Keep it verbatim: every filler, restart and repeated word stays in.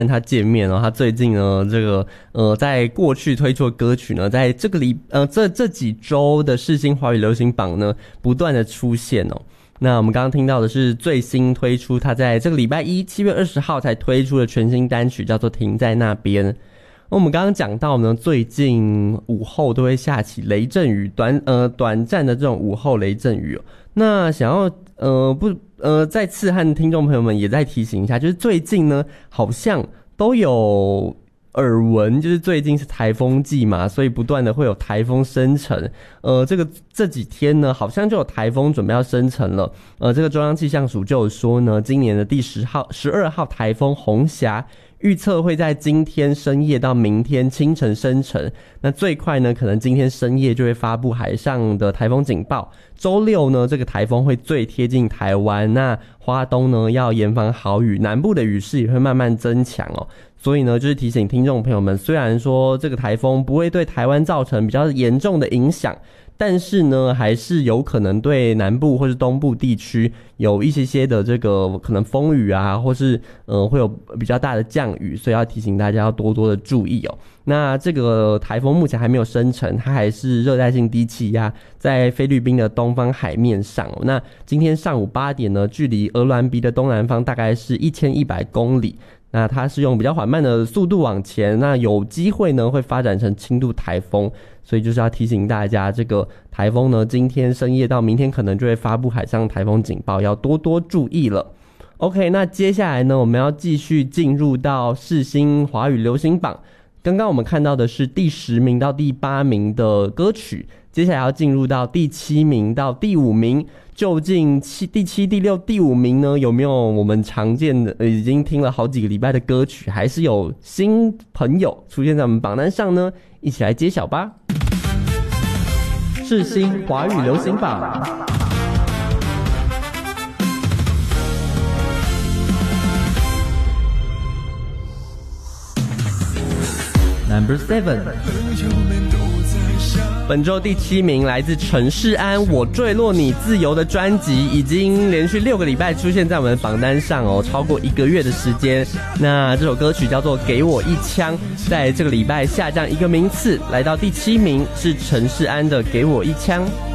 跟他见面哦，他最近呢，这个呃，在过去推出的歌曲呢，在这个礼呃这这几周的世新华语流行榜呢，不断的出现哦。那我们刚刚听到的是最新推出，他在这个礼拜一七月二十号才推出的全新单曲，叫做《停在那边》。我们刚刚讲到呢，最近午后都会下起雷阵雨，短呃短暂的这种午后雷阵雨哦。那想要呃不呃再次和听众朋友们也再提醒一下，就是最近呢好像都有耳闻，就是最近是台风季嘛，所以不断的会有台风生成。呃，这个这几天呢，好像就有台风准备要生成了。呃，这个中央气象署就有说呢，今年的第十号、十二号台风红霞。预测会在今天深夜到明天清晨生成，那最快呢，可能今天深夜就会发布海上的台风警报。周六呢，这个台风会最贴近台湾，那花东呢要严防豪雨，南部的雨势也会慢慢增强哦。所以呢，就是提醒听众朋友们，虽然说这个台风不会对台湾造成比较严重的影响，但是呢，还是有可能对南部或是东部地区有一些些的这个可能风雨啊，或是呃会有比较大的降雨，所以要提醒大家要多多的注意哦。那这个台风目前还没有生成，它还是热带性低气压，在菲律宾的东方海面上哦。那今天上午八点呢，距离鹅銮鼻的东南方大概是一千一百公里。那它是用比较缓慢的速度往前，那有机会呢会发展成轻度台风，所以就是要提醒大家，这个台风呢今天深夜到明天可能就会发布海上台风警报，要多多注意了。OK， 那接下来呢我们要继续进入到世新华语流行榜，刚刚我们看到的是第十名到第八名的歌曲，接下来要进入到第七名到第五名。究竟七第七、第六、第五名呢？有没有我们常见的、呃、已经听了好几个礼拜的歌曲，还是有新朋友出现在我们榜单上呢？一起来揭晓吧！世新华语流行榜 Number seven。本周第七名来自陈世安《我坠落你自由》的专辑，已经连续六个礼拜出现在我们的榜单上哦，超过一个月的时间。那这首歌曲叫做《给我一枪》，在这个礼拜下降一个名次，来到第七名，是陈世安的《给我一枪》。